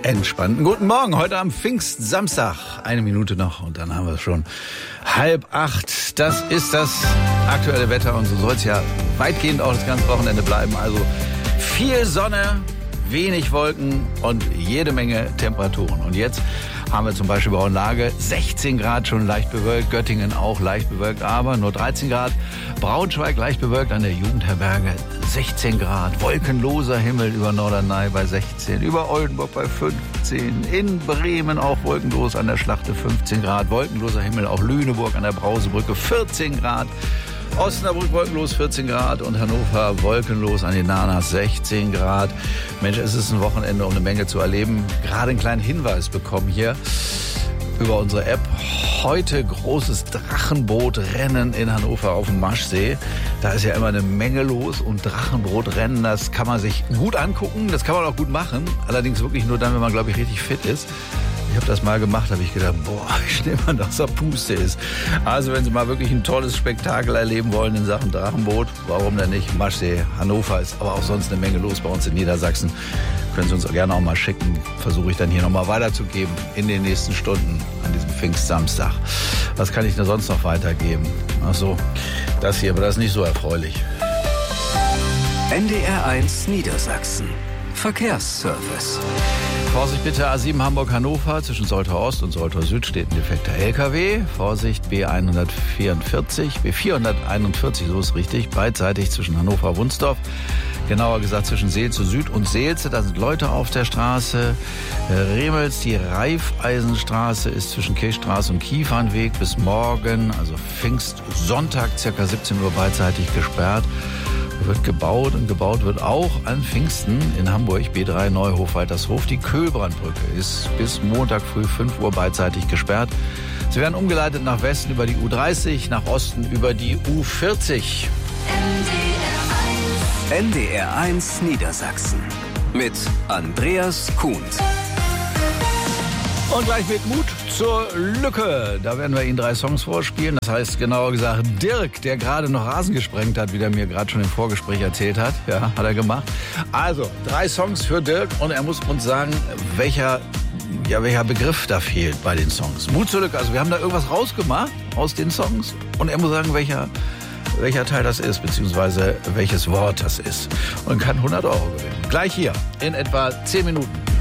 Entspannten guten Morgen, heute am Pfingstsamstag. 1 Minute noch und dann haben wir es schon 7:30. Das ist das aktuelle Wetter und so soll es ja weitgehend auch das ganze Wochenende bleiben. Also viel Sonne, wenig Wolken und jede Menge Temperaturen. Und jetzt haben wir zum Beispiel bei Lage 16 Grad, schon leicht bewölkt, Göttingen auch leicht bewölkt, aber nur 13 Grad. Braunschweig leicht bewölkt an der Jugendherberge 16 Grad. Wolkenloser Himmel über Norderney bei 16, über Oldenburg bei 15, in Bremen auch wolkenlos an der Schlachte 15 Grad. Wolkenloser Himmel auch Lüneburg an der Brausebrücke 14 Grad. Osnabrück wolkenlos 14 Grad und Hannover wolkenlos an den Nanas 16 Grad. Mensch, es ist ein Wochenende, um eine Menge zu erleben. Gerade einen kleinen Hinweis bekommen hier über unsere App. Heute großes Drachenbootrennen in Hannover auf dem Maschsee. Da ist ja immer eine Menge los und Drachenbootrennen, das kann man sich gut angucken, das kann man auch gut machen. Allerdings wirklich nur dann, wenn man, glaube ich, richtig fit ist. Ich habe das mal gemacht, habe ich gedacht, boah, wie schnell man aus der Puste ist. Also wenn Sie mal wirklich ein tolles Spektakel erleben wollen in Sachen Drachenboot, warum denn nicht? Maschsee, Hannover ist aber auch sonst eine Menge los bei uns in Niedersachsen. Können Sie uns gerne auch mal schicken. Versuche ich dann hier nochmal weiterzugeben in den nächsten Stunden an diesem Pfingstsamstag. Was kann ich denn sonst noch weitergeben? Ach so, das hier, aber das ist nicht so erfreulich. NDR1 Niedersachsen. Verkehrsservice. Vorsicht bitte, A7 Hamburg-Hannover, zwischen Soltau Ost und Soltau Süd steht ein defekter LKW. Vorsicht, B441, so ist richtig, beidseitig zwischen Hannover-Wunsdorf. Genauer gesagt zwischen Seelze Süd und Seelze, da sind Leute auf der Straße. Remels, die Raiffeisenstraße ist zwischen Kirchstraße und Kiefernweg bis morgen, also Pfingstsonntag, ca. 17 Uhr beidseitig gesperrt. Wird gebaut und gebaut wird auch an Pfingsten in Hamburg, B3 Neuhof-Waltershof. Die Köhlbrandbrücke ist bis Montag früh 5 Uhr beidseitig gesperrt. Sie werden umgeleitet nach Westen über die U30, nach Osten über die U40. NDR1 Niedersachsen mit Andreas Kuhn. Und gleich mit Mut zur Lücke. Da werden wir Ihnen 3 Songs vorspielen. Das heißt, genauer gesagt, Dirk, der gerade noch Rasen gesprengt hat, wie der mir gerade schon im Vorgespräch erzählt hat. Ja, hat er gemacht. Also, 3 Songs für Dirk und er muss uns sagen, welcher Begriff da fehlt bei den Songs. Mut zur Lücke. Also, wir haben da irgendwas rausgemacht aus den Songs und er muss sagen, welcher Teil das ist, beziehungsweise welches Wort das ist. Und kann 100 € gewinnen. Gleich hier in etwa 10 Minuten.